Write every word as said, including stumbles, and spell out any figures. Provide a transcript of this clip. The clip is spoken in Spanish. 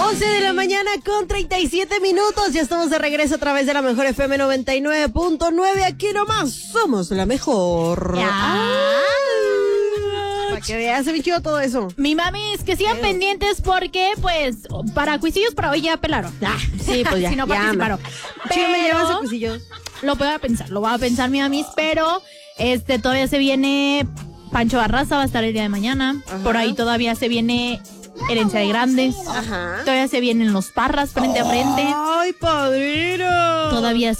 once de la mañana con treinta y siete minutos. Ya estamos de regreso a través de la mejor F M noventa y nueve punto nueve. Aquí nomás somos la mejor. Ya. Para que veas, se me chido todo eso. Mi mamis, que sigan Pero... pendientes porque, pues, para cuisillos para hoy ya pelaron. Ah, sí, pues ya. Si no ya, participaron. Sí, me llevas a Pero cuisillos. lo voy a pensar, lo voy a pensar, mi mamis, pero este todavía se viene Pancho Barraza, va a estar el día de mañana. Ajá. Por ahí todavía se viene Herencia de Grandes. Ajá. Todavía se vienen los Parras frente a frente. ¡Ay, padrino! Todavía